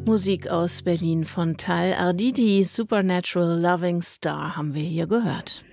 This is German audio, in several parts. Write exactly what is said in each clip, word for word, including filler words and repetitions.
Musik aus Berlin von Tal Arditi, Supernatural Loving Star haben wir hier gehört.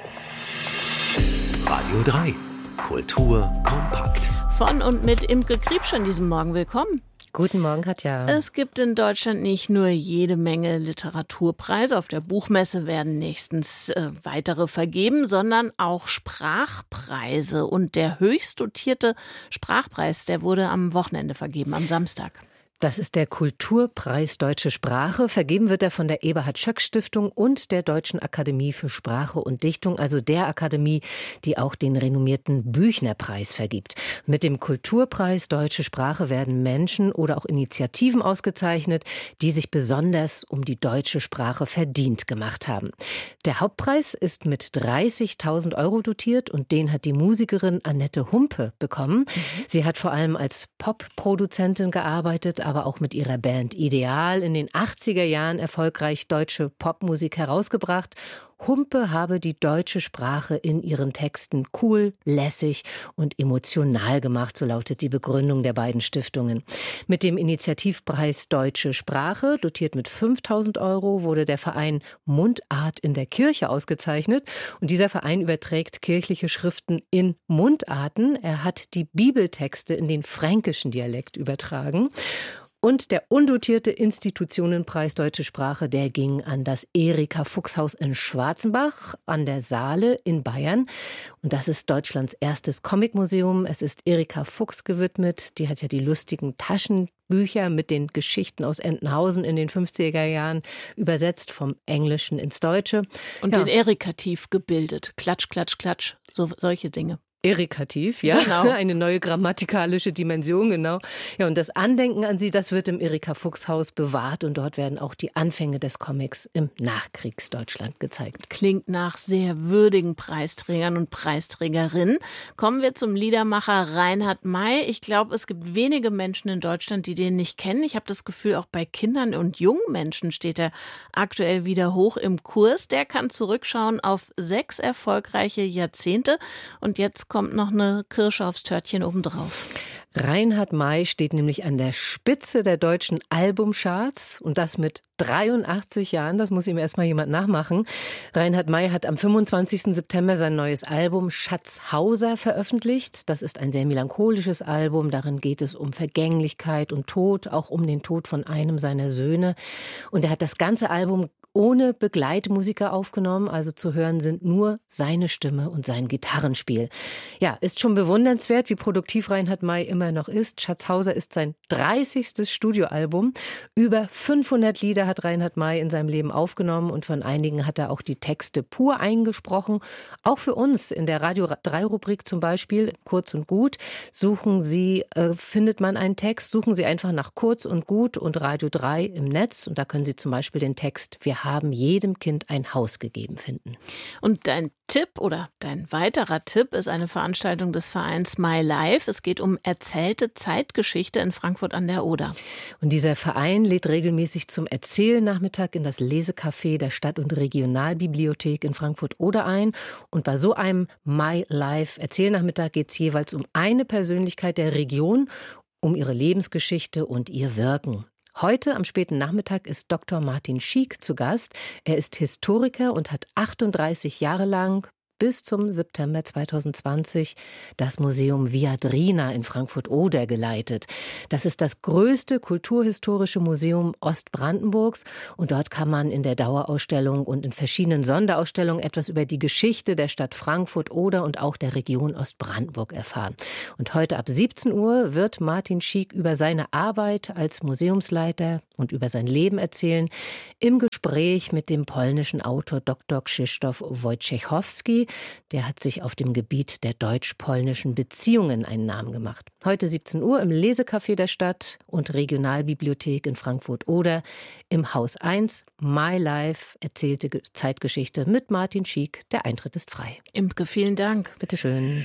Radio drei, Kultur kompakt. Von und mit Imke Kriebsch an diesem Morgen. Willkommen. Guten Morgen, Katja. Es gibt in Deutschland nicht nur jede Menge Literaturpreise. Auf der Buchmesse werden nächstens äh, weitere vergeben, sondern auch Sprachpreise. Und der höchst dotierte Sprachpreis, der wurde am Wochenende vergeben, am Samstag. Das ist der Kulturpreis Deutsche Sprache. Vergeben wird er von der Eberhard-Schöck-Stiftung und der Deutschen Akademie für Sprache und Dichtung, also der Akademie, die auch den renommierten Büchner-Preis vergibt. Mit dem Kulturpreis Deutsche Sprache werden Menschen oder auch Initiativen ausgezeichnet, die sich besonders um die deutsche Sprache verdient gemacht haben. Der Hauptpreis ist mit dreißigtausend Euro dotiert und den hat die Musikerin Annette Humpe bekommen. Mhm. Sie hat vor allem als Pop-Produzentin gearbeitet, aber auch mit ihrer Band Ideal in den achtziger Jahren erfolgreich deutsche Popmusik herausgebracht. Humpe habe die deutsche Sprache in ihren Texten cool, lässig und emotional gemacht, so lautet die Begründung der beiden Stiftungen. Mit dem Initiativpreis Deutsche Sprache, dotiert mit fünftausend Euro, wurde der Verein Mundart in der Kirche ausgezeichnet. Und dieser Verein überträgt kirchliche Schriften in Mundarten. Er hat die Bibeltexte in den fränkischen Dialekt übertragen. Und der undotierte Institutionenpreis Deutsche Sprache, der ging an das Erika-Fuchs-Haus in Schwarzenbach an der Saale in Bayern. Und das ist Deutschlands erstes Comicmuseum. Es ist Erika Fuchs gewidmet. Die hat ja die lustigen Taschenbücher mit den Geschichten aus Entenhausen in den fünfziger Jahren übersetzt vom Englischen ins Deutsche. Und ja. Den Erikativ gebildet. Klatsch, klatsch, klatsch. So, solche Dinge. Erikativ, ja, genau. Eine neue grammatikalische Dimension, genau. Ja, und das Andenken an sie, das wird im Erika-Fuchs-Haus bewahrt und dort werden auch die Anfänge des Comics im Nachkriegsdeutschland gezeigt. Klingt nach sehr würdigen Preisträgern und Preisträgerinnen. Kommen wir zum Liedermacher Reinhard May. Ich glaube, es gibt wenige Menschen in Deutschland, die den nicht kennen. Ich habe das Gefühl, auch bei Kindern und jungen Menschen steht er aktuell wieder hoch im Kurs. Der kann zurückschauen auf sechs erfolgreiche Jahrzehnte und jetzt kommt noch eine Kirsche aufs Törtchen obendrauf. Reinhard May steht nämlich an der Spitze der deutschen Albumcharts und das mit dreiundachtzig Jahren. Das muss ihm erstmal jemand nachmachen. Reinhard May hat am fünfundzwanzigsten September sein neues Album Schatzhauser veröffentlicht. Das ist ein sehr melancholisches Album. Darin geht es um Vergänglichkeit und Tod, auch um den Tod von einem seiner Söhne. Und er hat das ganze Album ohne Begleitmusiker aufgenommen, also zu hören sind nur seine Stimme und sein Gitarrenspiel. Ja, ist schon bewundernswert, wie produktiv Reinhard May immer noch ist. Schatzhauser ist sein dreißigstes Studioalbum. Über fünfhundert Lieder hat Reinhard May in seinem Leben aufgenommen und von einigen hat er auch die Texte pur eingesprochen. Auch für uns in der Radio drei Rubrik zum Beispiel, Kurz und Gut, suchen Sie, äh, findet man einen Text, suchen Sie einfach nach Kurz und Gut und Radio drei im Netz und da können Sie zum Beispiel den Text Wir haben jedem Kind ein Haus gegeben finden. Und dein Tipp oder dein weiterer Tipp ist eine Veranstaltung des Vereins My Life. Es geht um erzählte Zeitgeschichte in Frankfurt an der Oder. Und dieser Verein lädt regelmäßig zum Erzählnachmittag in das Lesecafé der Stadt- und Regionalbibliothek in Frankfurt-Oder ein. Und bei so einem My Life Erzählnachmittag geht es jeweils um eine Persönlichkeit der Region, um ihre Lebensgeschichte und ihr Wirken. Heute am späten Nachmittag ist Doktor Martin Schiek zu Gast. Er ist Historiker und hat achtunddreißig Jahre lang bis zum September zweitausendzwanzig das Museum Viadrina in Frankfurt-Oder geleitet. Das ist das größte kulturhistorische Museum Ostbrandenburgs und dort kann man in der Dauerausstellung und in verschiedenen Sonderausstellungen etwas über die Geschichte der Stadt Frankfurt-Oder und auch der Region Ostbrandenburg erfahren. Und heute ab siebzehn Uhr wird Martin Schiek über seine Arbeit als Museumsleiter und über sein Leben erzählen, im Gespräch mit dem polnischen Autor Doktor Krzysztof Wojciechowski. Der hat sich auf dem Gebiet der deutsch-polnischen Beziehungen einen Namen gemacht. Heute siebzehn Uhr im Lesecafé der Stadt- und Regionalbibliothek in Frankfurt-Oder im Haus eins. My Life, erzählte Zeitgeschichte mit Martin Schiek. Der Eintritt ist frei. Imke, vielen Dank. Bitte schön.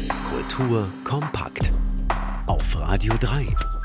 Kultur kompakt auf Radio drei.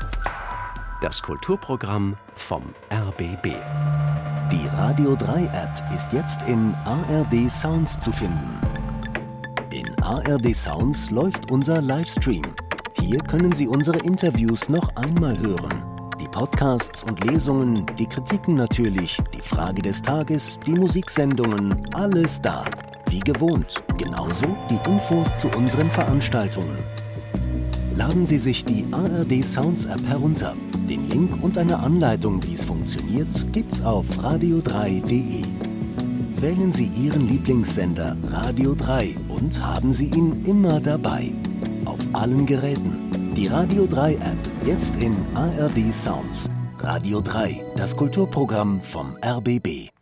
Das Kulturprogramm vom R B B. Die Radio drei App ist jetzt in A R D Sounds zu finden. In A R D Sounds läuft unser Livestream. Hier können Sie unsere Interviews noch einmal hören. Die Podcasts und Lesungen, die Kritiken natürlich, die Frage des Tages, die Musiksendungen, alles da. Wie gewohnt, genauso die Infos zu unseren Veranstaltungen. Laden Sie sich die A R D Sounds App herunter. Den Link und eine Anleitung, wie es funktioniert, gibt's auf radio drei punkt de. Wählen Sie Ihren Lieblingssender Radio drei und haben Sie ihn immer dabei. Auf allen Geräten. Die Radio drei App, jetzt in A R D Sounds. Radio drei, das Kulturprogramm vom R B B.